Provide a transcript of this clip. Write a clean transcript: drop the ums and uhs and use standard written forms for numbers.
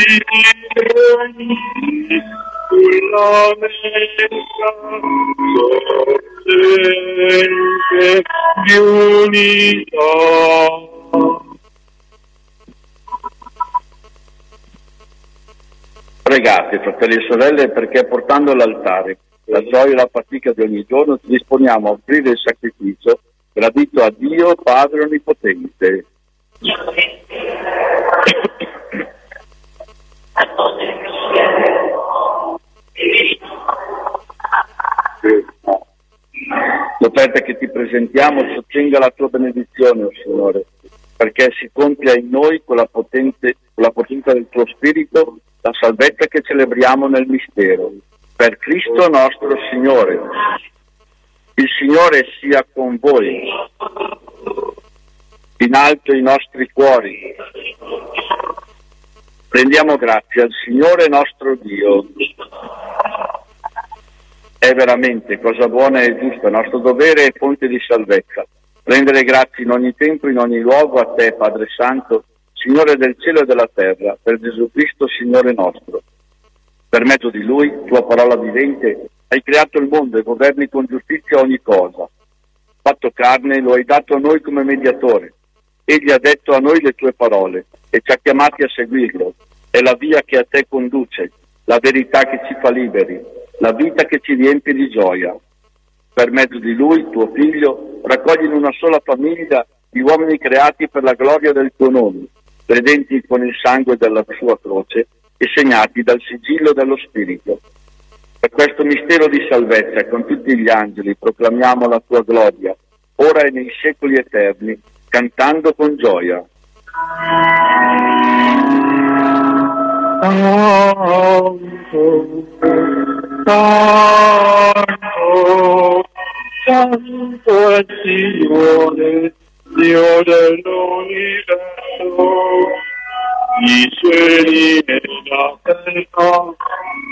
sulla messa sorgente di unità. Pregate, fratelli e sorelle, perché portando all'altare la gioia e la fatica di ogni giorno ci disponiamo a offrire il sacrificio gradito a Dio Padre Onnipotente. L'offerta che ti presentiamo sostenga la tua benedizione, oh Signore, perché si compia in noi con la potenza del tuo Spirito la salvezza che celebriamo nel mistero. Per Cristo nostro Signore. Il Signore sia con voi. In alto i nostri cuori. Rendiamo grazie al Signore nostro Dio. È veramente cosa buona e giusta, nostro dovere e fonte di salvezza. Rendere grazie in ogni tempo, in ogni luogo a te, Padre Santo, Signore del cielo e della terra, per Gesù Cristo, Signore nostro. Per mezzo di Lui, tua parola vivente, hai creato il mondo e governi con giustizia ogni cosa. Fatto carne, lo hai dato a noi come mediatore. Egli ha detto a noi le tue parole e ci ha chiamati a seguirlo. È la via che a te conduce, la verità che ci fa liberi, la vita che ci riempie di gioia. Per mezzo di Lui, tuo Figlio, raccogli in una sola famiglia gli uomini creati per la gloria del tuo nome, credenti con il sangue della sua croce e segnati dal sigillo dello Spirito. Per questo mistero di salvezza, con tutti gli angeli, proclamiamo la tua gloria, ora e nei secoli eterni, cantando con gioia. Santo, Santo, Santo è Signore, Dio dell'universo, i cieli e la terra